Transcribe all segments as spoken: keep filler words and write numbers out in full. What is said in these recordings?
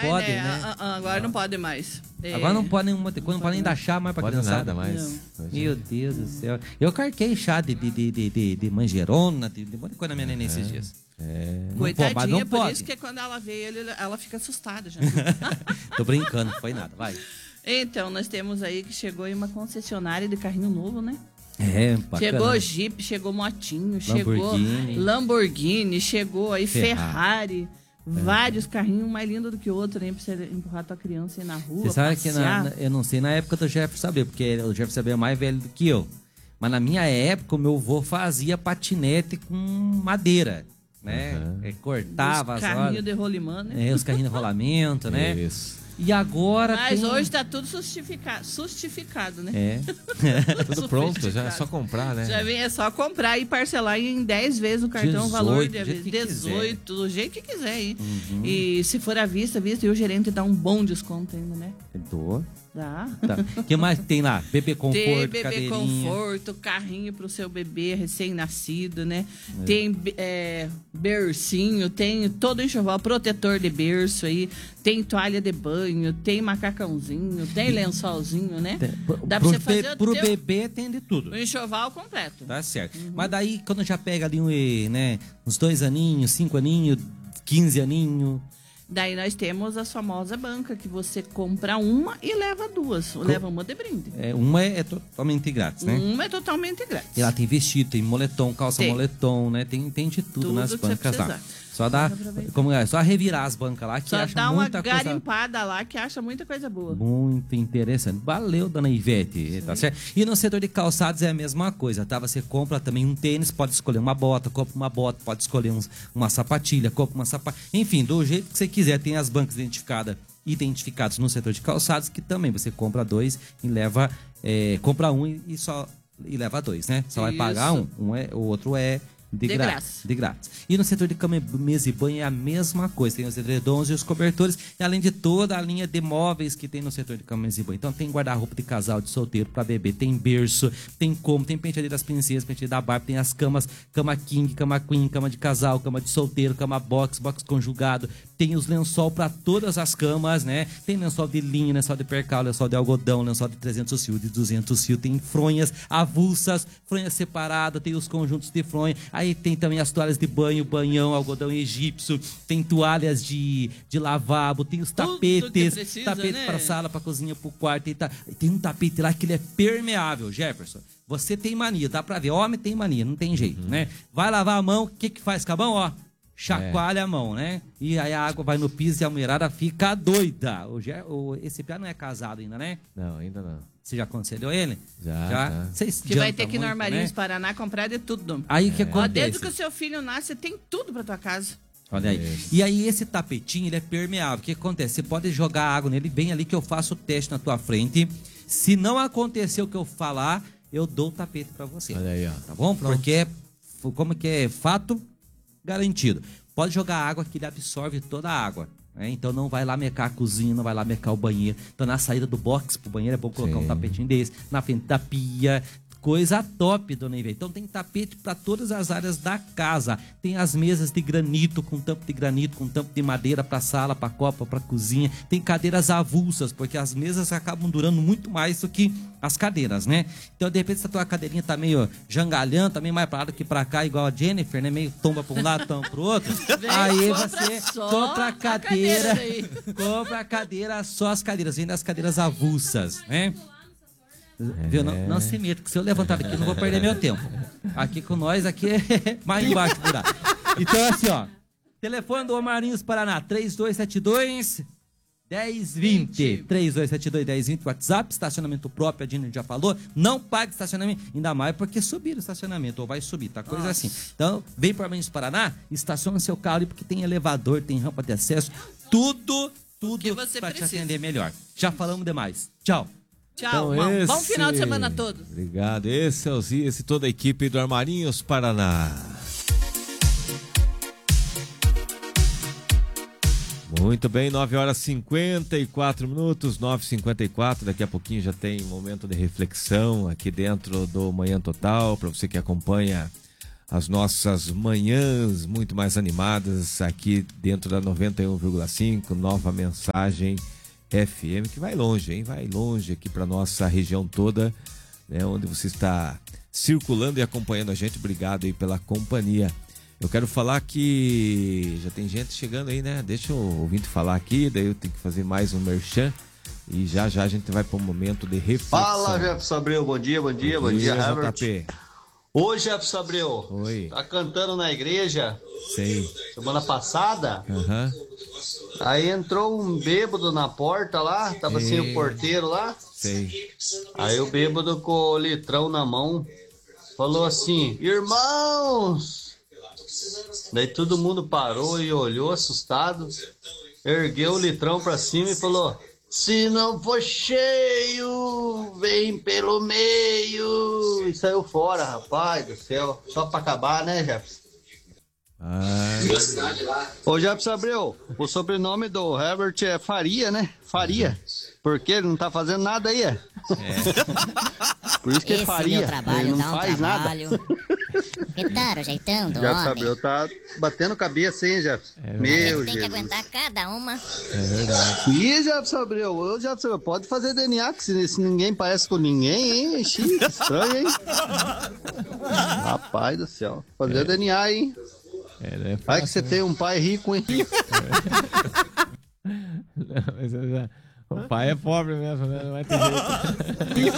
mais, podem, né? né? Ah, ah, agora não, não pode mais. É. Agora não podem, não pode, não pode nem dar chá mais pra pode criançada. nada mais. Meu Deus do céu. Eu carquei chá de, de, de, de, de, de manjerona, de, de um monte de coisa na minha neném esses dias. É. Não Coitadinha, pode, não por pode. isso que quando ela vê ele, ela fica assustada já. Tô brincando, não foi nada, vai. Então, nós temos aí que chegou em uma concessionária de carrinho novo, né? É, bacana. Chegou Jeep, chegou Motinho, Lamborghini. chegou Lamborghini, chegou aí Ferrari. Ferrari. Vários carrinhos, um mais lindo do que o outro, né? Pra você empurrar tua criança aí na rua. Você sabe que passear. na, na- eu não sei na época do Jefferson saber, porque o Jefferson saber é mais velho do que eu. Mas na minha época, o meu avô fazia patinete com madeira, né? Uhum. É, cortava Os as carrinhos rodas. de rolimã, né? É, os carrinhos de rolamento, né? Isso. E agora Mas tem... hoje tá tudo justificado, justificado, né? É. Tudo pronto, já é só comprar, né? Já vem, é só comprar e parcelar em dez vezes o cartão, dezoito, valor do de jeito que dezoito, do jeito que quiser aí. Uhum. E se for à vista, vista, e o gerente dá um bom desconto ainda, né? Tô. Dá. Tá. que mais tem lá? Bebê conforto, Tem bebê cadeirinha. conforto, carrinho pro seu bebê recém-nascido, né? É. Tem é, bercinho, tem todo enxoval, protetor de berço aí, tem toalha de banho, tem macacãozinho, tem lençolzinho, né? Tem- pro- Dá pra pro você fazer be- o pro teu- bebê tem de tudo. o enxoval completo. Tá certo. Mas daí, quando já pega ali um, eh, né, uns dois aninhos, cinco aninhos, quinze aninhos... Daí nós temos a famosa banca, que você compra uma e leva duas. Ou leva uma de brinde. É, uma é, é totalmente grátis, né? Uma é totalmente grátis. E lá tem vestido, tem moletom, calça Tem. moletom, né? Tem, tem de tudo, Tudo nas que você bancas lá. precisar. Só dá, Pode aproveitar. como é, só revirar as bancas lá que Só acha dá uma muita coisa garimpada lá que acha muita coisa boa. muito interessante. Valeu, dona Ivete, tá certo? E no setor de calçados é a mesma coisa, tá? Você compra também um tênis, pode escolher uma bota, compra uma bota, pode escolher uns, uma sapatilha, compra uma sapatilha. Enfim, do jeito que você quiser, tem as bancas identificadas, identificados no setor de calçados, que também você compra dois e leva, é, compra um e, e só e leva dois, né? Só vai Isso. pagar um, um é, o outro é de, De grátis, graça. de grátis. E no setor de cama, mesa e banho é a mesma coisa. Tem os edredons e os cobertores, e além de toda a linha de móveis que tem no setor de cama, mesa e banho. Então tem guarda-roupa de casal, de solteiro para bebê, tem berço, tem como, tem penteadeira das princesas, penteadeira da Barbie, tem as camas, cama king, cama queen, cama de casal, cama de solteiro, cama box, box conjugado. Tem os lençol para todas as camas, né? Tem lençol de linha, lençol de percal, lençol de algodão, lençol de trezentos fios, de duzentos fios. Tem fronhas avulsas, fronhas separadas, tem os conjuntos de fronha. Aí tem também as toalhas de banho, banhão, algodão egípcio. Tem toalhas de, de lavabo, tem os Tudo que tapetes, precisa, tapete né? para sala, para cozinha, para o quarto. Tem, ta- tem um tapete lá que ele é permeável, Jefferson. Você tem mania, dá pra ver. Homem tem mania, não tem jeito, né? Vai lavar a mão, o que que faz com a mão, ó? Chacoalha a mão, né? E aí a água vai no piso e a mulherada fica doida. O, Ge- o, esse piá não é casado ainda, né? Não, ainda não. Você já aconselhou ele? Já, já. Vocês Que vai adiantam ter que ir no muito, Armarinhos né? Paraná comprar de tudo. Aí o que Ó, desde que acontece? o seu filho nasce, tem tudo pra tua casa. Olha aí. E aí esse tapetinho, ele é permeável. O que acontece? Você pode jogar água nele, bem ali que eu faço o teste na tua frente. Se não acontecer o que eu falar, eu dou o tapete pra você. Olha aí, ó. Tá bom? Porque é, como que é, fato garantido. Pode jogar água que ele absorve toda a água. Né? Então não vai lá mecar a cozinha, não vai lá mecar o banheiro. Então na saída do box pro banheiro é bom colocar Sim. um tapetinho desse. Na frente da pia. Coisa top, dona Ivete. Então tem tapete para todas as áreas da casa. Tem as mesas de granito, com tampo de granito, com tampo de madeira para sala, para copa, para cozinha. Tem cadeiras avulsas, porque as mesas acabam durando muito mais do que as cadeiras, né? Então, de repente, se a tua cadeirinha tá meio jangalhando, tá meio mais pra lá do que pra cá, igual a Jennifer, né? Meio tomba pra um lado, tomba pro outro. Aí compra você só compra a a cadeira, cadeira compra a cadeira, só as cadeiras. Vem das cadeiras avulsas, né? Viu? Não, não se meta, que se eu levantar daqui, eu não vou perder meu tempo. Aqui com nós, aqui é mais embaixo do buraco. Então, assim, ó. Telefone do Armarinhos Paraná, três dois sete dois, um zero dois zero. três dois sete dois, um zero dois zero. WhatsApp, estacionamento próprio, a Dina já falou. Não pague estacionamento, ainda mais porque subir o estacionamento, ou vai subir, tá? Coisa Nossa. assim. Então, vem para Armarinhos Paraná, estaciona seu carro ali, porque tem elevador, tem rampa de acesso, tudo, tudo que você para te precisa. atender melhor. Já falamos demais. Tchau. Tchau, Então, bom, esse- bom final de semana a todos. Obrigado. Esse é o Zi, esse toda a equipe do Armarinhos Paraná. Muito bem, nove horas e cinquenta e quatro minutos, nove e cinquenta e quatro. Daqui a pouquinho já tem momento de reflexão aqui dentro do Manhã Total, para você que acompanha as nossas manhãs muito mais animadas aqui dentro da noventa e um vírgula cinco, Nova Mensagem F M, que vai longe, hein? Vai longe aqui para nossa região toda, né? Onde você está circulando e acompanhando a gente. Obrigado aí pela companhia. Eu quero falar que já tem gente chegando aí, né? Deixa o ouvinte falar aqui, daí eu tenho que fazer mais um merchan. E já já a gente vai para um momento de reflexão. Fala, Jefferson Abreu, bom dia, bom dia, bom, bom dia, Herbert. J P. Ô, Jefferson Abreu, Oi. Tá cantando na igreja? Sei. Semana passada? Aham. Uhum. Aí entrou um bêbado na porta lá, tava Ei. sem o porteiro lá. Sei. Aí o bêbado com o litrão na mão falou assim: irmãos! Daí todo mundo parou e olhou assustado, ergueu o litrão pra cima e falou: se não for cheio, vem pelo meio. E saiu fora, rapaz do céu. Só pra acabar, né, Jefferson? Ah. Ô, Jefferson Abreu, o sobrenome do Herbert é Faria, né? Faria. Porque ele não tá fazendo nada aí, é? É. Por isso que Esse é Faria. Meu trabalho ele não dá um faz trabalho. nada. Que tal o jeitão do Jefferson homem? Abreu tá batendo cabeça, hein, Jefferson? É Meu Tem que Jesus. aguentar cada uma. É verdade. Ih, Jefferson Abreu, ô, Jefferson Abreu, pode fazer D N A, que se, se ninguém parece com ninguém, hein? Ixi, que estranho, hein? Rapaz do céu. Fazer É. D N A, hein? É, não é Vai que fácil, você né? tem um pai rico, hein? Não, mas eu já- o pai é pobre mesmo, né? Não vai ter jeito.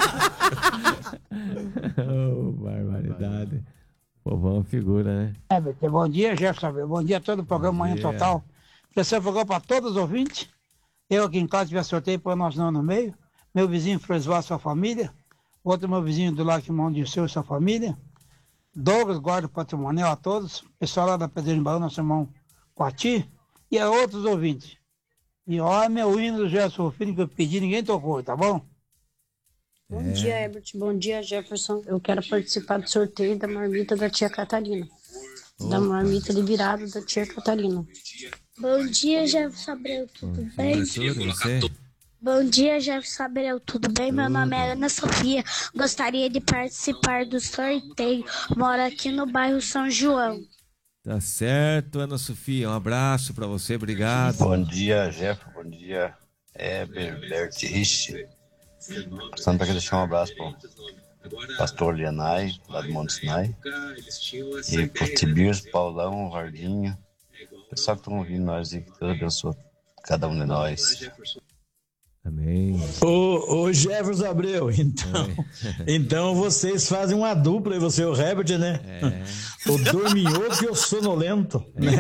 Oh, barbaridade. Povão é uma figura, né? Herbert, bom dia, Jefferson Abreu. Bom dia a todo o programa Bom Manhã dia. Total. Esse é o programa para todos os ouvintes. Eu aqui em casa tive sorteio para nós não no meio. Meu vizinho Fresval, sua família. Outro meu vizinho do lado que mão de seu, sua família. Douglas, guarda patrimonial a todos. Pessoal lá da Pedreira de Baú, nosso irmão Coati. E a outros ouvintes. E olha meu hino do Jefferson Filho que eu pedi, ninguém tocou, tá bom? Bom dia, Herbert. Bom dia, Jefferson. Eu quero participar do sorteio da marmita da tia Catarina. Da marmita de virada da tia Catarina. Bom dia, Jefferson Abreu, tudo bem? Tudo, você? Bom dia, Jefferson Abreu, tudo bem? Meu nome é Ana Sofia, gostaria de participar do sorteio. Moro aqui no bairro São João. Tá certo, Ana Sofia. Um abraço pra você, obrigado. Bom dia, Jeff. Bom dia, Herbert Rich. Passando para deixar um abraço pro pastor Lianai, lá do Monte Sinai. E pro Tibirs, Paulão, Vardinho. Pessoal que estão ouvindo nós aí, que Deus abençoe cada um de nós. Amém. Ô, ô Jefferson Abreu, então, então vocês fazem uma dupla, e você e o Herbert, né? É. O dorminhoco e o sonolento, né?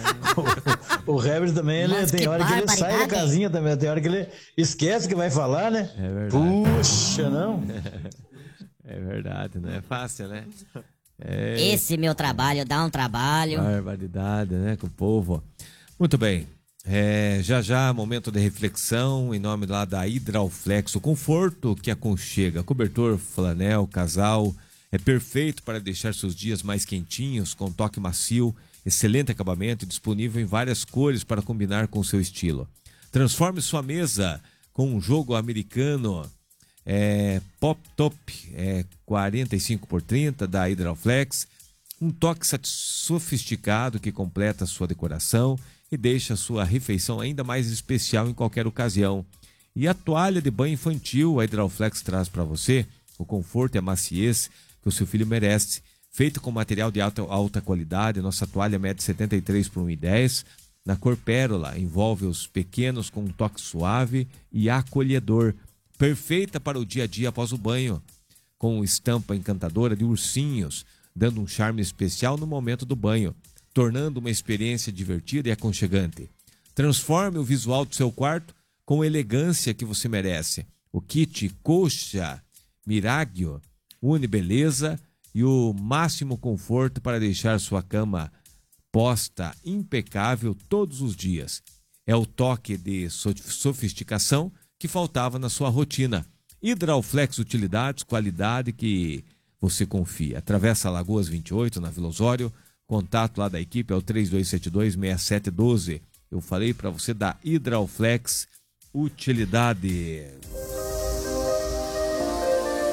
O, o Herbert também, ele, Mas tem que hora que ele sai da barbaridade. casinha também, tem hora que ele esquece que vai falar, né? É verdade. Puxa, não? É verdade, não é fácil, né? É Esse meu trabalho dá um trabalho. barbaridade, né? Com o povo. Muito bem. É, já já, momento de reflexão, em nome lá da Hidralflex, o conforto que aconchega, cobertor, flanel, casal, é perfeito para deixar seus dias mais quentinhos, com toque macio, excelente acabamento e disponível em várias cores para combinar com o seu estilo. Transforme sua mesa com um jogo americano é, Pop Top é, quarenta e cinco por trinta da Hidralflex, um toque sat- sofisticado que completa sua decoração e deixa a sua refeição ainda mais especial em qualquer ocasião. E a toalha de banho infantil, a Hidralflex traz para você o conforto e a maciez que o seu filho merece. Feita com material de alta, alta qualidade, nossa toalha mede setenta e três por um e dez, na cor pérola, envolve os pequenos com um toque suave e acolhedor. Perfeita para o dia a dia após o banho, com estampa encantadora de ursinhos, dando um charme especial no momento do banho, tornando uma experiência divertida e aconchegante. Transforme o visual do seu quarto com a elegância que você merece. O kit Coxa Miraggio une beleza e o máximo conforto para deixar sua cama posta impecável todos os dias. É o toque de sofisticação que faltava na sua rotina. Hidralflex Utilidades, qualidade que você confia. Atravessa Lagoas vinte e oito, na Vila Osório. Contato lá da equipe é o três dois sete dois, seis sete um dois. Eu falei para você da Hidralflex Utilidade.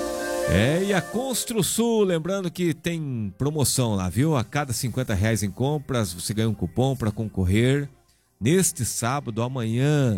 É, e a Construsul, lembrando que tem promoção lá, viu? A cada cinquenta reais em compras, você ganha um cupom para concorrer neste sábado, amanhã.